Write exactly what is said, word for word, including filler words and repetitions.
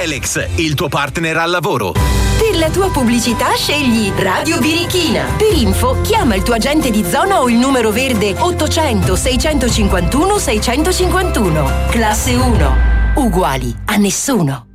Telex, il tuo partner al lavoro. Per la tua pubblicità scegli Radio Birichina. Per info chiama il tuo agente di zona o il numero verde ottocento seicentocinquantuno seicentocinquantuno. Classe uno. Uguali a nessuno.